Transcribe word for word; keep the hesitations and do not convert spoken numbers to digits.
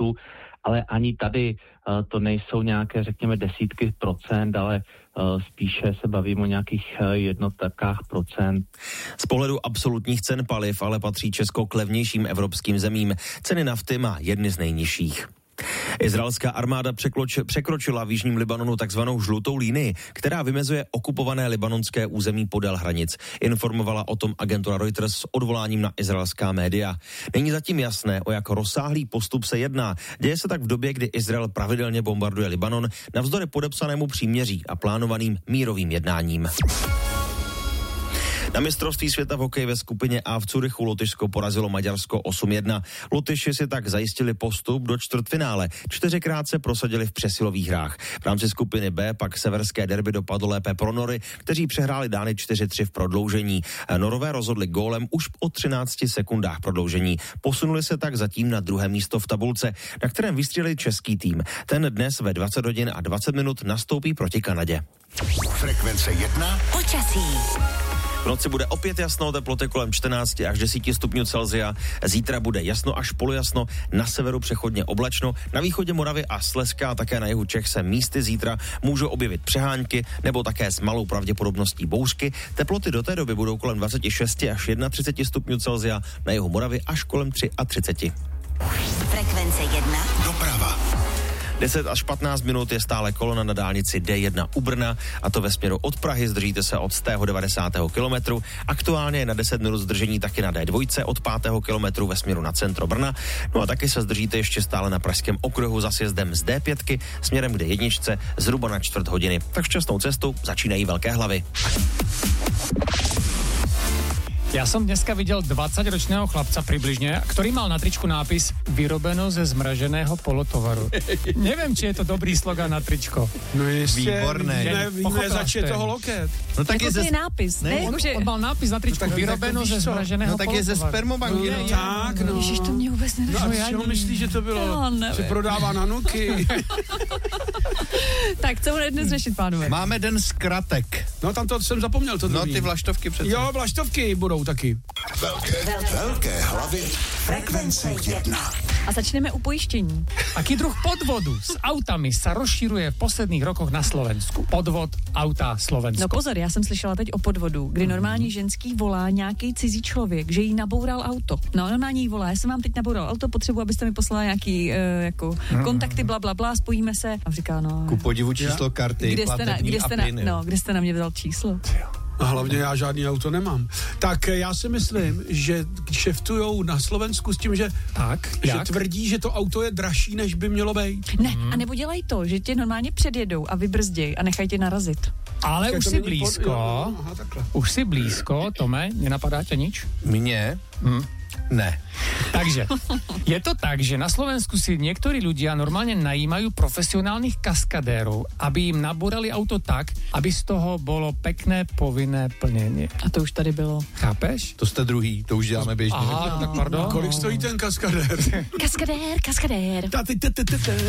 států, ale ani tady uh, to nejsou nějaké, řekněme, desítky procent, ale uh, spíše se bavíme o nějakých uh, jednotkách procent. Z pohledu absolutních cen paliv ale patří Česko k levnějším evropským zemím. Ceny nafty má jedny z nejnižších. Izraelská armáda překroč, překročila v jižním Libanonu takzvanou žlutou linii, která vymezuje okupované libanonské území podél hranic. Informovala o tom agentura Reuters s odvoláním na izraelská média. Není zatím jasné, o jak rozsáhlý postup se jedná. Děje se tak v době, kdy Izrael pravidelně bombarduje Libanon navzdory podepsanému příměří a plánovaným mírovým jednáním. Na mistrovství světa v hokeji ve skupině A v Curychu Lotyšsko porazilo Maďarsko osm jedna. Lotyši si tak zajistili postup do čtvrtfinále. Čtyřikrát se prosadili v přesilových hrách. V rámci skupiny B pak severské derby dopadlo lépe pro Nory, kteří přehráli Dány čtyři tři v prodloužení. Norové rozhodli gólem už po třinácti sekundách prodloužení. Posunuli se tak zatím na druhé místo v tabulce, na kterém vystřelil český tým. Ten dnes ve dvacet hodin a dvacet minut nastoupí proti Kanadě. Frekvence jedna. Počasí. V noci bude opět jasno, teploty kolem čtrnáct až deset stupňů Celsia. Zítra bude jasno až polojasno, na severu přechodně oblačno, na východě Moravy a Slezska a také na jihu Čech se místy zítra můžou objevit přehánky nebo také s malou pravděpodobností bouřky. Teploty do té doby budou kolem dvacet šest až třicet jedna stupňů Celsia, na jihu Moravy až kolem třicet tři. Frekvence jedna. Doprava. deset až patnáct minut je stále kolona na dálnici D jedna u Brna, a to ve směru od Prahy, zdržíte se od stého devadesátého kilometru. Aktuálně je na deset minut zdržení taky na D dva od pátého kilometru ve směru na centro Brna. No a taky se zdržíte ještě stále na Pražském okruhu za sjezdem z D pět směrem k D jedna zhruba na čtvrt hodiny. Tak šťastnou cestu, začínají Velké hlavy. Ja som dneska videl dvadsaťročného chlapca približne, ktorý mal na tričku nápis vyrobeno ze zmraženého polotovaru. Neviem, či je to dobrý slogan na tričko. No jistě. Výborné. Ne, víme, zač je toho loket. No tak jako je ze... je nápis, ne? ne on, Že... on mal nápis na tričku, no, vyrobeno ze zmraženého No tak je ze polotovaru. spermobanky. No, No, tak, no. Ježiš, to mě vůbec No nedošlo. a čeho myslíš, že to bylo? No, nevím. Že prodává na nuky. Tak, co bude dnes řešit, pánové? Máme den zkratek. No tam to jsem zapomněl, to No druhý. ty vlaštovky přece. Jo, vlaštovky budou taky. Velké, velké hlavy. Frekvence jedna. A začneme u pojištění. Aký druh podvodu s autami sa rozšíruje v posledných rokoch na Slovensku? Podvod auta Slovensko. No pozor, já jsem slyšela teď o podvodu, kdy normální ženský volá nějaký cizí člověk, že jí naboural auto. No normální jí volá, já jsem vám teď naboural auto, potřebuji, abyste mi poslala nějaký uh, jako kontakty, bla, bla, bla, spojíme se. A říká, no... Ku podivu číslo karty, kde jste, na, kde, jste na, PIN, no, kde jste na mě vzal číslo? A hlavně já žádný auto nemám. Tak já si myslím, že kšeftujou na Slovensku s tím, že, Tak, že jak? tvrdí, že to auto je dražší, než by mělo být. Ne, a nebo dělají to, že tě normálně předjedou a vybrzděj a nechají tě narazit. Ale Tak už to si není pod- blízko. jo, aha, takhle. Už si blízko, Tome, nenapadá tě nič? Mně? Hm. Ne. Takže, je to tak, že na Slovensku si niektorí ľudia normálne najímajú profesionálnych kaskadérov, aby im nabúrali auto tak, aby z toho bolo pekné povinné plnenie. A to už tady bylo. Chápeš? To jste druhý, to už děláme běžně. Aha, tak pardon. Kolik stojí ten kaskadér? Kaskadér, kaskadér. Ta, ty, ty, ty, ty, ty.